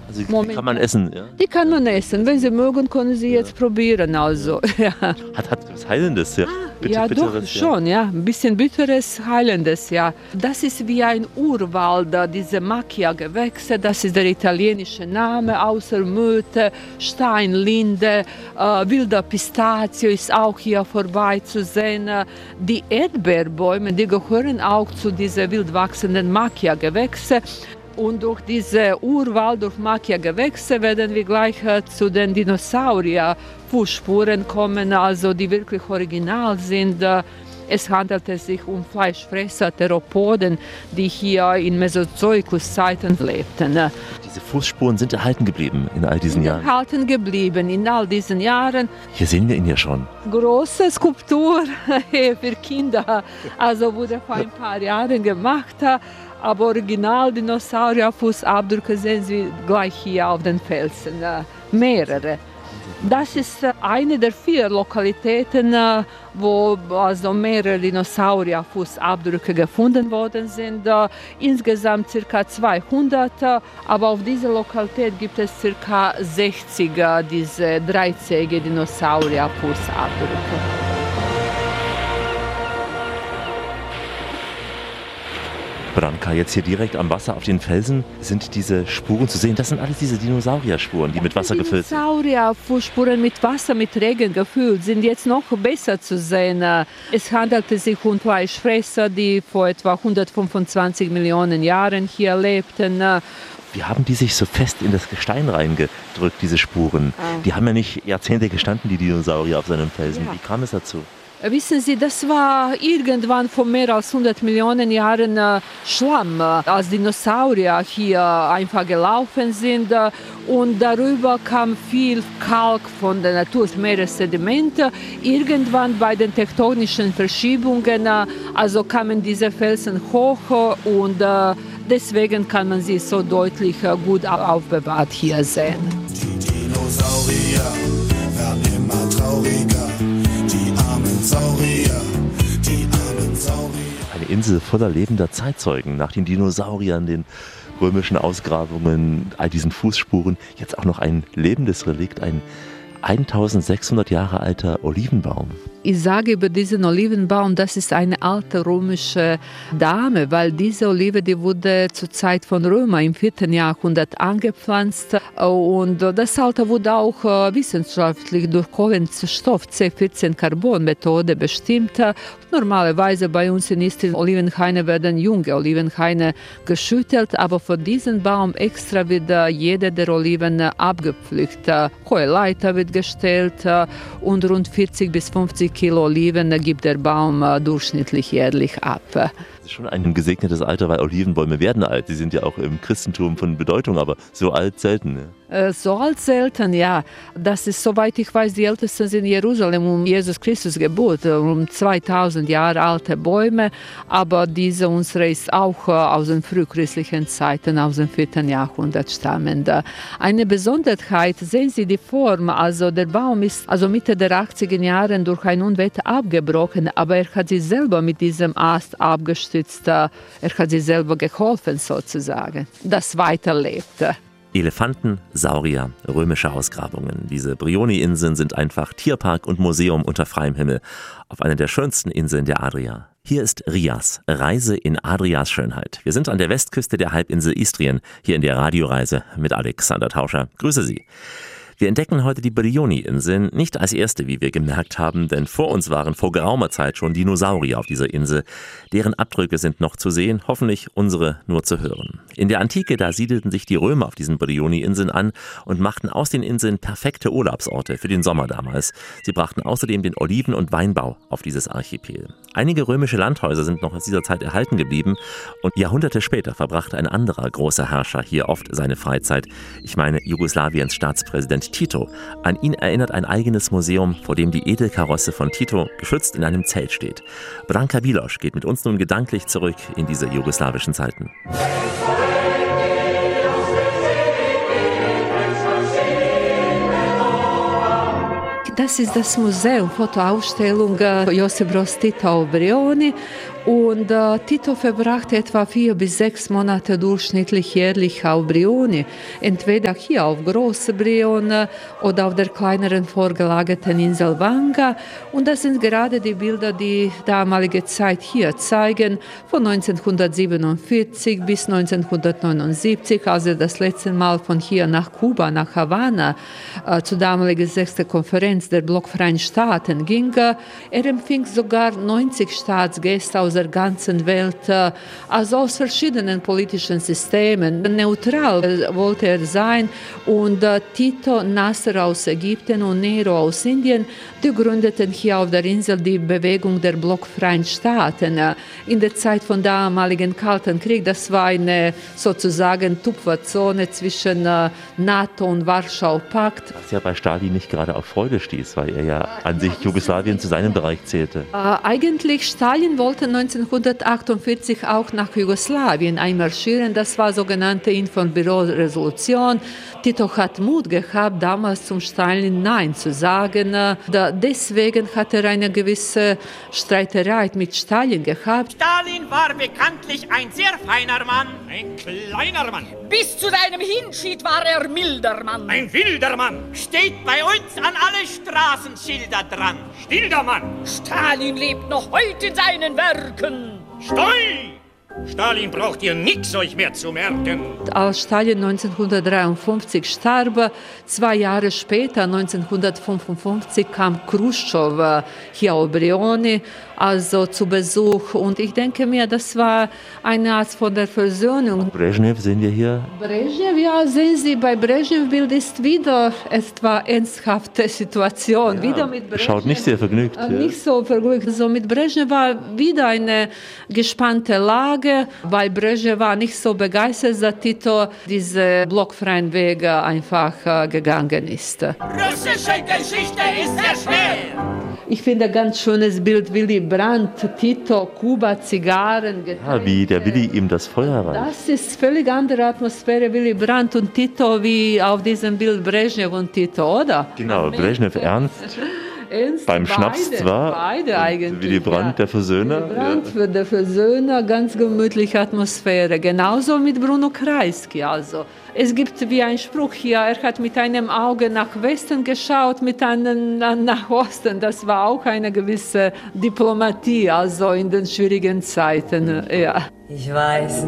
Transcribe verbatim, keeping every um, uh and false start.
Also die kann man essen, ja? Die kann man essen. Wenn Sie mögen, können Sie jetzt ja. probieren. Also, ja. Hat, hat was Heilendes, ja? Bitte, ja, bitteres, doch, ja. schon, ja. Ein bisschen bitteres, heilendes, ja. Das ist wie ein Urwald, diese Macchia-Gewächse, das ist der italienische Name, außer Möte, Steinlinde, äh, wilder Pistazio ist auch hier vorbei zu sehen. Die Erdbeerbäume, die gehören auch zu diesen wild wachsenden Macchia-Gewächse. Und durch diese Urwald, durch Macchia-Gewächse werden wir gleich äh, zu den Dinosaurier-Fußspuren kommen, also die wirklich original sind. Es handelte sich um Fleischfresser, Theropoden, die hier in Mesozoikus-Zeiten lebten. Diese Fußspuren sind erhalten geblieben in all diesen Jahren? Erhalten geblieben in all diesen Jahren. Hier sehen wir ihn ja schon. Große Skulptur für Kinder, also wurde vor ein paar Jahren gemacht. Aber original Dinosaurier-Fußabdrücke sehen Sie gleich hier auf den Felsen, äh, mehrere. Das ist äh, eine der vier Lokalitäten, äh, wo also mehrere Dinosaurier-Fußabdrücke gefunden worden sind. Äh, insgesamt ca. zweihundert, äh, aber auf dieser Lokalität gibt es ca. sechzig äh, diese dreizähige Dinosaurier-Fußabdrücke. Branka, jetzt hier direkt am Wasser auf den Felsen sind diese Spuren zu sehen. Das sind alles diese Dinosaurier-Spuren, die mit Wasser gefüllt sind. Dinosaurier-Spuren mit Wasser, mit Regen gefüllt, sind jetzt noch besser zu sehen. Es handelte sich um Fleischfresser, die vor etwa hundertfünfundzwanzig Millionen Jahren hier lebten. Wie haben die sich so fest in das Gestein reingedrückt, diese Spuren? Ah. Die haben ja nicht Jahrzehnte gestanden, die Dinosaurier auf seinem Felsen. Ja. Wie kam es dazu? Wissen Sie, das war irgendwann vor mehr als hundert Millionen Jahren äh, Schlamm, als Dinosaurier hier einfach gelaufen sind. Äh, und darüber kam viel Kalk von der Natur, Meeressedimente. Irgendwann bei den tektonischen Verschiebungen, äh, also kamen diese Felsen hoch äh, und äh, deswegen kann man sie so deutlich äh, gut aufbewahrt hier sehen. Die Dinosaurier werden immer trauriger. Saurier, die armen Saurier. Eine Insel voller lebender Zeitzeugen nach den Dinosauriern, den römischen Ausgrabungen, all diesen Fußspuren. Jetzt auch noch ein lebendes Relikt, ein eintausendsechshundert Jahre alter Olivenbaum. Ich sage über diesen Olivenbaum, das ist eine alte römische Dame, weil diese Olive, die wurde zur Zeit von Römern im vierten Jahrhundert angepflanzt und das Alter wurde auch wissenschaftlich durch Kohlenstoff C vierzehn Carbon Methode bestimmt. Normalerweise bei uns in Istria Olivenhaine werden junge Olivenhaine geschüttelt, aber für diesen Baum extra wird jede der Oliven abgepflückt. Hohe Leiter wird gestellt und rund vierzig bis fünfzig Kilo Oliven gibt der Baum äh, durchschnittlich jährlich ab. Das ist schon ein gesegnetes Alter, weil Olivenbäume werden alt. Sie sind ja auch im Christentum von Bedeutung, aber so alt selten. Ne? Äh, so alt selten, ja. Das ist, soweit ich weiß, die ältesten sind in Jerusalem um Jesus Christus Geburt, um zweitausend Jahre alte Bäume. Aber diese unsere ist auch äh, aus den frühchristlichen Zeiten, aus dem vierten Jahrhundert stammend. Eine Besonderheit, sehen Sie die Form, also der Baum ist also Mitte der achtziger Jahre durch ein Unwetter abgebrochen, aber er hat sich selber mit diesem Ast abgestützt, er hat sich selber geholfen sozusagen, das weiterlebte. Elefanten, Saurier, römische Ausgrabungen. Diese Brioni-Inseln sind einfach Tierpark und Museum unter freiem Himmel auf einer der schönsten Inseln der Adria. Hier ist Rias, Reise in Adrias Schönheit. Wir sind an der Westküste der Halbinsel Istrien, hier in der Radioreise mit Alexander Tauscher. Grüße Sie. Wir entdecken heute die Brioni-Inseln nicht als erste, wie wir gemerkt haben, denn vor uns waren vor geraumer Zeit schon Dinosaurier auf dieser Insel. Deren Abdrücke sind noch zu sehen, hoffentlich unsere nur zu hören. In der Antike, da siedelten sich die Römer auf diesen Brioni-Inseln an und machten aus den Inseln perfekte Urlaubsorte für den Sommer damals. Sie brachten außerdem den Oliven- und Weinbau auf dieses Archipel. Einige römische Landhäuser sind noch aus dieser Zeit erhalten geblieben und Jahrhunderte später verbrachte ein anderer großer Herrscher hier oft seine Freizeit. Ich meine Jugoslawiens Staatspräsident Tito. An ihn erinnert ein eigenes Museum, vor dem die Edelkarosse von Tito geschützt in einem Zelt steht. Branka Bilosch geht mit uns nun gedanklich zurück in diese jugoslawischen Zeiten. Das ist das Museum, Fotoausstellung Josip Broz Tito u Brioni. Und äh, Tito verbrachte etwa vier bis sechs Monate durchschnittlich jährlich auf Brioni, entweder hier auf Große Brione oder auf der kleineren vorgelagerten Insel Vanga. Und das sind gerade die Bilder, die damalige Zeit hier zeigen, von neunzehnhundertsiebenundvierzig bis neunzehnhundertneunundsiebzig, als er das letzte Mal von hier nach Kuba, nach Havanna, äh, zur damaligen sechsten Konferenz der blockfreien Staaten ging. Er empfing sogar neunzig Staatsgäste aus der ganzen Welt, äh, also aus verschiedenen politischen Systemen. Neutral äh, wollte er sein und äh, Tito, Nasser aus Ägypten und Nero aus Indien, die gründeten hier auf der Insel die Bewegung der blockfreien Staaten. Äh, in der Zeit von damaligen Kalten Krieg, das war eine sozusagen Tupferzone zwischen äh, NATO und Warschau-Pakt. Was ja bei Stalin nicht gerade auf Freude stieß, weil er ja an sich Jugoslawien zu seinem Bereich zählte. Äh, eigentlich Stalin wollte neunzehnhundertachtundvierzig auch nach Jugoslawien einmarschieren. Das war sogenannte Informbüro-Resolution. Tito hat Mut gehabt, damals zum Stalin Nein zu sagen. Da deswegen hat er eine gewisse Streiterei mit Stalin gehabt. Stalin war bekanntlich ein sehr feiner Mann. Ein kleiner Mann. Bis zu seinem Hinschied war er milder Mann. Ein wilder Mann. Steht bei uns an alle Straßenschilder dran. Stiller Mann. Stalin lebt noch heute in seinen Werken. Stoi! Stalin braucht ihr nix euch mehr zu merken. Als Stalin neunzehnhundertdreiundfünfzig starb, zwei Jahre später, neunzehnhundertfünfundfünfzig, kam Khrushchev hier auf Brioni, also zu Besuch. Und ich denke mir, das war eine Art von der Versöhnung. Brezhnev sehen wir hier. Brezhnev, ja, sehen Sie, bei Brezhnev-Bild ist wieder etwa ernsthafte Situation. Ja, wieder mit Brezhnev, schaut nicht sehr vergnügt. Äh, Ja. Nicht so vergnügt. So mit Brezhnev war wieder eine gespannte Lage, weil Brezhnev war nicht so begeistert, dass Tito diese blockfreien Wege einfach äh, gegangen ist. Russische Geschichte ist sehr schwer. Ich finde ein ganz schönes Bild, Willy Brandt, Tito, Kuba, Zigarren, Getränke. Ja, wie der Willi ihm das Feuer reicht. Das ist völlig andere Atmosphäre, Willy Brandt und Tito, wie auf diesem Bild Brezhnev und Tito, oder? Genau, Brezhnev ernst. Ernst, Beim beide, Schnaps zwar. Beide und eigentlich. Willy Brandt, der Versöhner. Willy Brandt für der Versöhner, ganz gemütliche Atmosphäre. Genauso mit Bruno Kreisky. Also. Es gibt wie ein Spruch hier, er hat mit einem Auge nach Westen geschaut, mit einem nach Osten. Das war auch eine gewisse Diplomatie, also in den schwierigen Zeiten. Ja. Ich weiß